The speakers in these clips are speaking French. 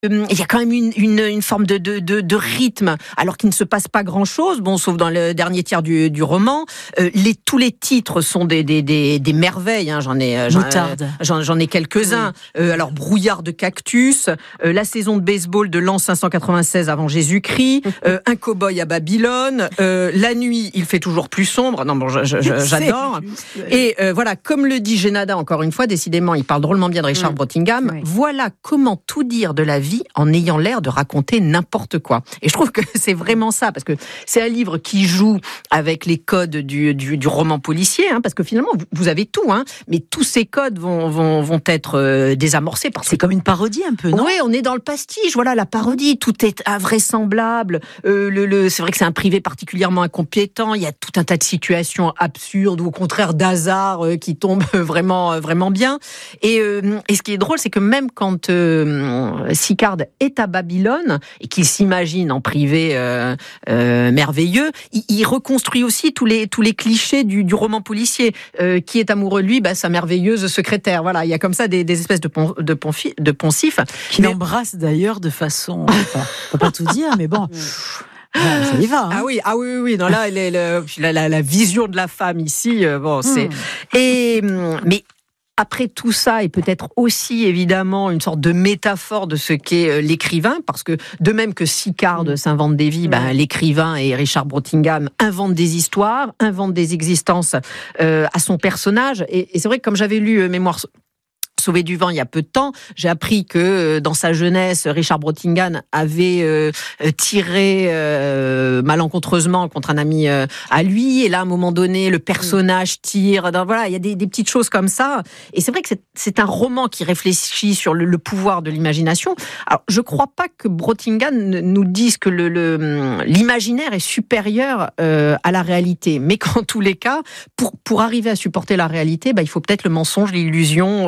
il y a quand même une forme de rythme, alors qu'il ne se passe pas grand-chose, bon, sauf dans le dernier tiers du roman. Tous les titres sont des merveilles, hein, j'en ai quelques-uns. Oui. Alors, Brouillard de cactus, La saison de baseball de l'an 596 avant Jésus-Christ, Un cow-boy à Babylone, La nuit, il fait toujours plus sombre. Non, bon, j'adore. Et voilà, comme le dit Génada, encore une fois, décidément, il parle drôlement bien de Richard Brottingham. Oui. Voilà comment tout dire de la vie en ayant l'air de raconter n'importe quoi. Et je trouve que c'est vraiment ça, parce que c'est un livre qui joue avec les codes du roman policier, hein, parce que finalement, vous avez tout, hein, mais tous ces codes vont être désamorcés. C'est comme une parodie un peu, non ? Oui, on est dans le pastiche, voilà, la parodie, tout est invraisemblable. C'est vrai que c'est un privé particulièrement incompétent, il y a tout un tas de situations absurdes, ou au contraire d'hasard qui tombent vraiment bien. Et ce qui est drôle, c'est que même quand Sicard est à Babylone et qu'il s'imagine en privé merveilleux, il reconstruit aussi tous les clichés du roman policier. Qui est amoureux de lui, sa merveilleuse secrétaire. Voilà, il y a comme ça des espèces de poncifs. Qui l'embrasse d'ailleurs de façon... on peut pas tout dire, mais bon... ça y va. Hein. Ah oui. Non, là, la vision de la femme ici, c'est... Mais après tout ça, et peut-être aussi évidemment une sorte de métaphore de ce qu'est l'écrivain, parce que de même que Sicard s'invente des vies, l'écrivain et Richard Brottingham inventent des histoires, inventent des existences à son personnage. Et c'est vrai que comme j'avais lu Mémoire Sauvé du vent il y a peu de temps, j'ai appris que dans sa jeunesse, Richard Brottingham avait tiré malencontreusement contre un ami à lui, et là à un moment donné le personnage tire, voilà, il y a des petites choses comme ça, et c'est vrai que c'est un roman qui réfléchit sur le pouvoir de l'imagination. Alors je crois pas que Brottingham nous dise que l'imaginaire est supérieur à la réalité, mais qu'en tous les cas, pour arriver à supporter la réalité, il faut peut-être le mensonge, l'illusion,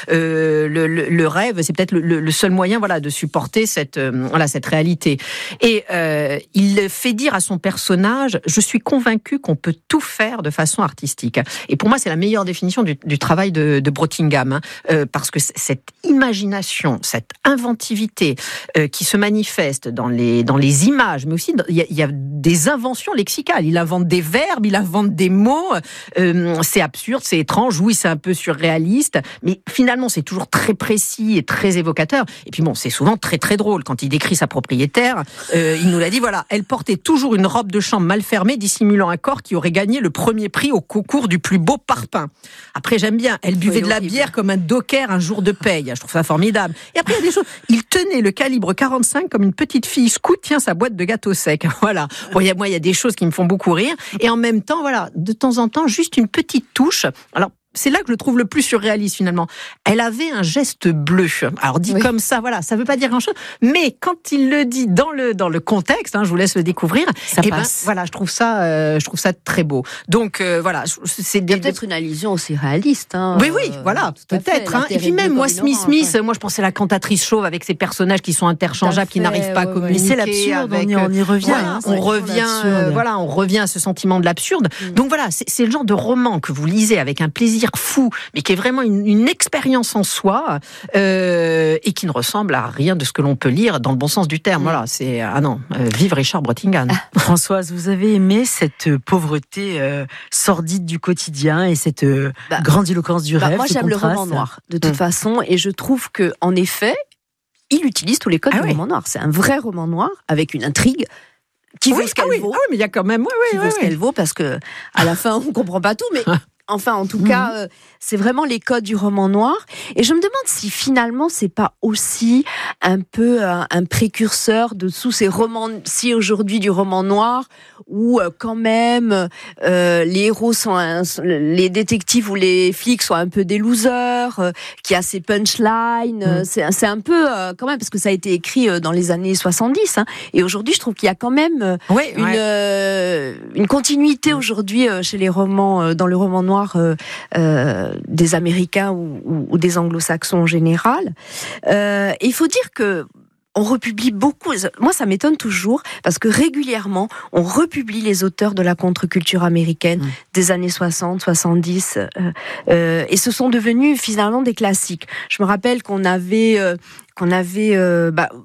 le rêve, c'est peut-être le seul moyen, voilà, de supporter cette réalité. Et il fait dire à son personnage: je suis convaincu qu'on peut tout faire de façon artistique. Et pour moi, c'est la meilleure définition du travail de Brottingham, parce que cette imagination, cette inventivité qui se manifeste dans les images, mais aussi il y a des inventions lexicales. Il invente des verbes, il invente des mots. C'est absurde, c'est étrange, oui, c'est un peu surréaliste, mais finalement, c'est toujours très précis et très évocateur. Et puis bon, c'est souvent très très drôle. Quand il décrit sa propriétaire, il nous l'a dit, voilà, elle portait toujours une robe de chambre mal fermée, dissimulant un corps qui aurait gagné le premier prix au concours du plus beau parpaing. Après, j'aime bien, elle buvait de la bière comme un docker un jour de paye. Je trouve ça formidable. Et après, il y a des choses. Il tenait le calibre 45 comme une petite fille scout tient sa boîte de gâteaux secs. Voilà. Bon, il y a des choses qui me font beaucoup rire. Et en même temps, voilà, de temps en temps, juste une petite touche. Alors, c'est là que je le trouve le plus surréaliste finalement. Elle avait un geste bleu. Alors dit comme ça, voilà, ça veut pas dire grand-chose, mais quand il le dit dans le contexte, je vous laisse le découvrir. Ça passe. Voilà, je trouve ça très beau. Donc voilà, c'est peut-être une allusion aussi réaliste. Oui, voilà, peut-être. Et puis même moi, Smith, moi je pensais la cantatrice chauve avec ses personnages qui sont interchangeables, qui n'arrivent pas à communiquer. Mais c'est l'absurde. On y revient. Voilà, on revient à ce sentiment de l'absurde. Donc voilà, c'est le genre de roman que vous lisez avec un plaisir fou, mais qui est vraiment une expérience en soi, et qui ne ressemble à rien de ce que l'on peut lire dans le bon sens du terme. Voilà, c'est vive Richard Brottingham. Françoise, vous avez aimé cette pauvreté sordide du quotidien et cette grandiloquence du rêve. Moi, j'aime le roman noir, de toute façon, et je trouve que, en effet, il utilise tous les codes du roman noir. C'est un vrai roman noir avec une intrigue qui vaut ce qu'elle vaut. Ah oui, mais il y a quand même qui vaut ce qu'elle vaut, parce que à la fin, on comprend pas tout, mais. Enfin, en tout cas, c'est vraiment les codes du roman noir. Et je me demande si finalement, c'est pas aussi un peu un précurseur de tous ces romans, si aujourd'hui du roman noir, où quand même les héros les détectives ou les flics sont un peu des losers, qui a ces punchlines. C'est un peu quand même, parce que ça a été écrit dans les années 70. Et aujourd'hui, je trouve qu'il y a quand même une continuité aujourd'hui chez les romans, dans le roman noir. Des Américains ou des Anglo-Saxons en général. Il faut dire que on republie beaucoup. Moi, ça m'étonne toujours, parce que régulièrement, on republie les auteurs de la contre-culture américaine des années 60, 70, et ce sont devenus finalement des classiques. Je me rappelle qu'on avait